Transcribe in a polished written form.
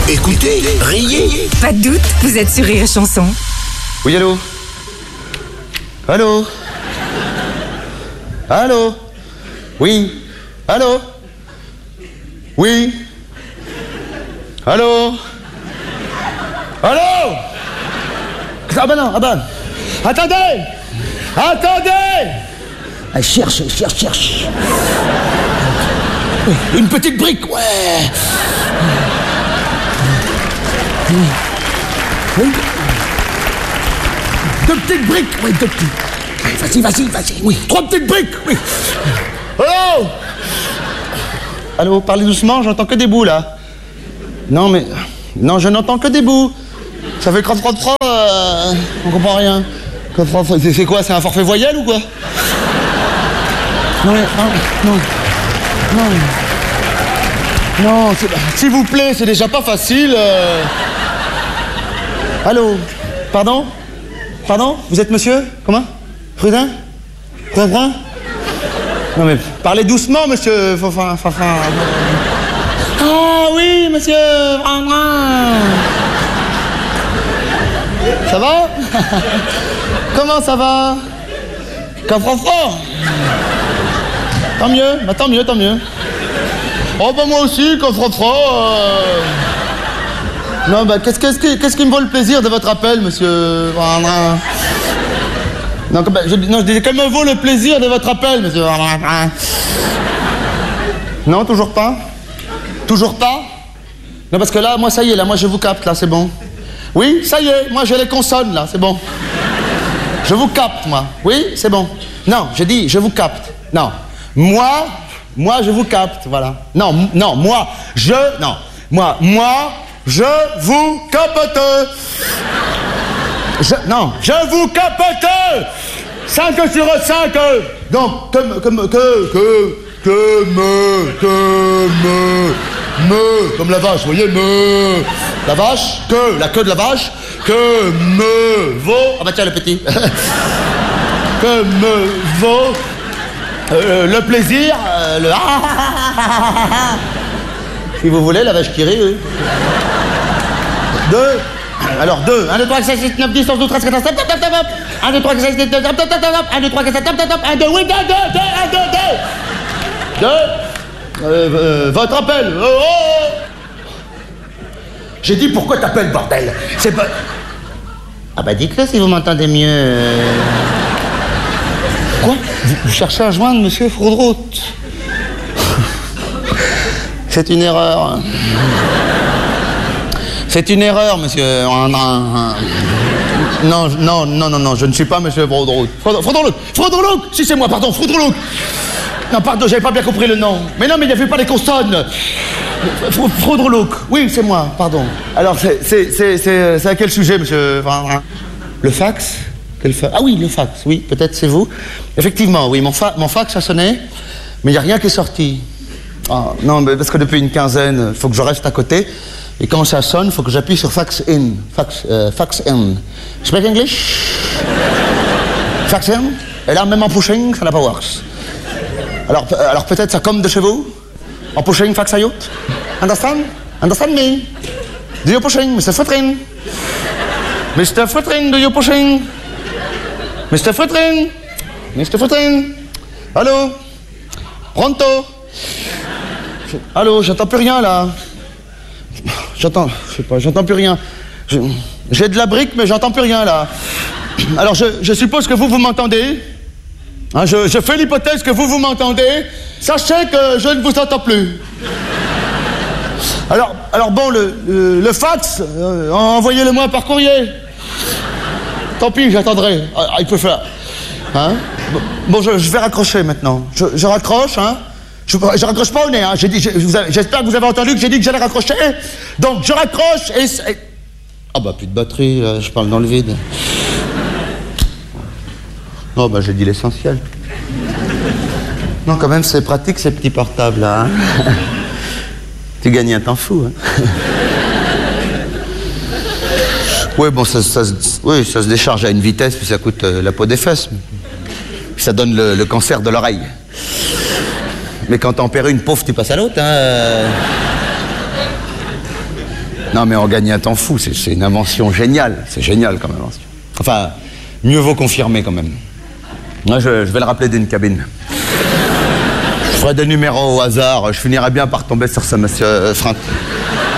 Écoutez, riez. Pas de doute, vous êtes sur Rire et Chanson. Oui, allô? Allô? Allô? Oui? Allô? Oui? Allô? Allô? Ah bah non, ah bah... Attendez! Attendez! Ah, cherche. Une petite brique, ouais. Oui. Deux petites briques, oui, deux petites. Vas-y, oui. Trois petites briques, oui. Allô? Allô, parlez doucement, j'entends que des bouts, là. Non, mais... Non, je n'entends que des bouts. Ça fait crotte, on comprend rien. C'est quoi, c'est un forfait voyelle ou quoi? Non, s'il vous plaît, c'est déjà pas facile. Allô? Pardon? Vous êtes monsieur? Comment? Frudin? Non mais, parlez doucement, monsieur. Ah oui, monsieur. Ça va? Comment ça va? Tant mieux. Oh bah moi aussi, Non bah qu'est-ce qui me vaut le plaisir de votre appel, monsieur? Non, je disais, quel me vaut le plaisir de votre appel, monsieur? Non, toujours pas? Non, parce que là, moi, ça y est, là, moi, je vous capte, là, c'est bon. Oui, ça y est, moi, j'ai les consonnes, là, c'est bon. Je vous capte, moi. Oui, c'est bon. Non, j'ai dit, je vous capte. Non. Moi, je vous capte, voilà. Non, moi, je vous capte. Je vous capte. 5 sur 5. Donc, comme la vache, vous voyez, la vache, la queue de la vache, que me vaut, ah bah tiens le petit, que me vaut le plaisir, si vous voulez, la vache qui rit, oui. 2, 1, 2, 3, 4, 5, 6, 9, 10, 11, 12, 13, 14, 15, 16, 17, 1, 2, 3, 4, 5, 6, 7, 8, 9, 10, 11, 12, 13, 14, 15, 16, 17, 1, 2, 3, 4, 5, 6, 7, 8, 1, 2, oui, 2. Votre appel. J'ai dit pourquoi t'appelles, bordel? C'est pas... Ah bah dites-le si vous m'entendez mieux. Quoi? Vous cherchez à joindre monsieur Froudrout? C'est une erreur. C'est une erreur, monsieur. Non, je ne suis pas monsieur Froudrout. Froudrout. Si c'est moi, pardon, Froudrout. Non, pardon, j'avais pas bien compris le nom. Mais non, mais il n'y avait pas les consonnes. Froudrout. Oui, c'est moi, pardon. Alors, c'est à quel sujet, monsieur? Le fax? Ah oui, le fax, oui, peut-être c'est vous. Effectivement, oui, mon fax a sonné, mais il n'y a rien qui est sorti. Ah, non, mais parce que depuis une quinzaine, il faut que je reste à côté. Et quand ça sonne, il faut que j'appuie sur fax in. Fax in. Speak English? Fax in? Et là, même en pushing, ça n'a pas works. Alors peut-être ça comme de chez vous? En pushing, fax out? Understand? Understand me? Do you pushing, Mr. Frittrin? Mr. Frittrin, do you pushing? Mr. Frittrin? Allô? Pronto? Allô, j'entends plus rien, là. J'entends plus rien. J'ai de la brique, mais j'entends plus rien, là. Alors, je suppose que vous m'entendez. Hein, je fais l'hypothèse que vous m'entendez. Sachez que je ne vous entends plus. Alors bon, le fax, envoyez-le-moi par courrier. Tant pis, j'attendrai. Il peut faire. Hein? Bon, je vais raccrocher maintenant. Je raccroche, hein? Je raccroche pas au nez, hein? J'espère que vous avez entendu que j'ai dit que j'allais raccrocher. Donc, je raccroche et... Ah bah, plus de batterie, là, je parle dans le vide. Oh bah, j'ai dit l'essentiel. Non, quand même, c'est pratique, ces petits portables, là, hein? Tu gagnes un temps fou, hein? Oui, bon, ça se décharge à une vitesse, puis ça coûte la peau des fesses. Puis ça donne le cancer de l'oreille. Mais quand t'en perds une pauvre, tu passes à l'autre, hein. Non, mais on gagne un temps fou, c'est une invention géniale. C'est génial comme invention. Enfin, mieux vaut confirmer quand même. Moi, je vais le rappeler d'une cabine. Je ferai des numéros au hasard, je finirai bien par tomber sur ça, monsieur Franck.